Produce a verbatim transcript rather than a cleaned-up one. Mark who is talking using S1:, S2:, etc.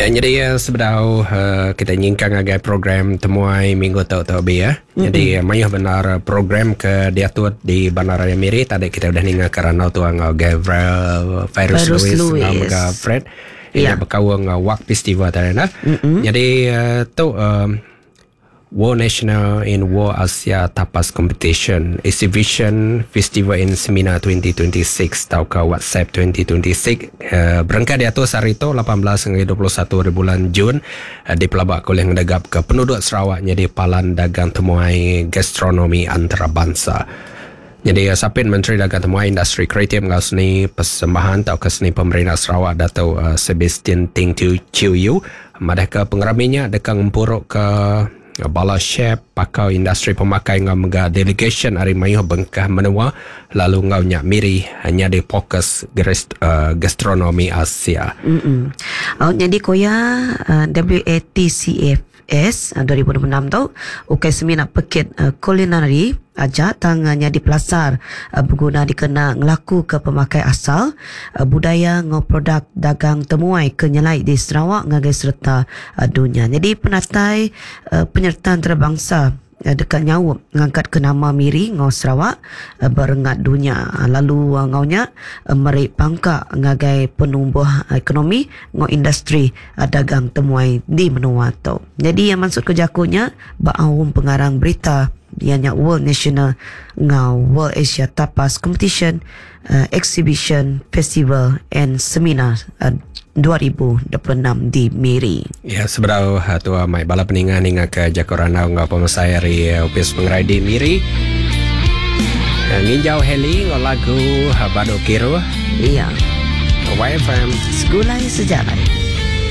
S1: Ya, jadi uh, sebenarnya uh, kita ingin agai program temuai minggu tahu-tahu ya. Mm-hmm. Jadi uh, mayuh benar program ke diatur di Bandara Miri. Tadi kita udah ninga karena tu ang Gabriel Virus Lewis ngam Fred. Ini berkawang Wak Festival tadi nah. Mm-hmm. Jadi uh, tu um, World National in World Asia Tapas Competition Exhibition Festival in Seminar twenty twenty-six tau ke WhatsApp twenty twenty-six uh, berangkat di atas hari itu lapan belas hingga dua puluh satu hari bulan Jun uh, di pelabak oleh ngedagap ke penduduk Sarawak jadi Palan Dagang Temuai Gastronomi Antarabangsa. Jadi uh, Sapin Menteri Dagang Temuai Industri Kreatif ngau seni persembahan tau ke seni pemerintah Sarawak Dato' uh, Sebastian Ting Chiu Yu madaka pengeraminya dekang empuruk ke bala chef pakau industri pemakai ngau mega delegation hari mayuh bengkah menua lalu ngau nyak miri hanya di fokus gerest, uh, gastronomi Asia.
S2: Mm oh, jadi koya uh, W A T C F S uh, dua ribu dua puluh enam tau ukai semina peket uh, culinary aja tangannya di pelasar uh, berguna dikena ngelaku ke pemakai asal uh, budaya ngau produk dagang temuai kenyalai di Sarawak ngagai serta uh, dunia. Jadi penatai uh, penyertaan antarabangsa uh, dekat nyawa ngangkat ke nama Miri ngau Sarawak uh, berengat dunia. Uh, lalu uh, ngaunya uh, merik pangkak ngagai penumbuh ekonomi ngau industri uh, dagang temuai di menua tau. Jadi yang maksud kejakunya baawum pengarang berita ianya World National ngau World Asia Tapas Competition uh, Exhibition Festival and Seminar uh, dua ribu dua puluh enam di Miri.
S1: Ya, sebenarnya tua mai bala peningan hingga ke Jakorana ngau pemasai hari opis pengerai di Miri. Nginjau heli ngau lagu Bado Kiro.
S2: Iya.
S1: Y F M
S2: Segulai Sejarah.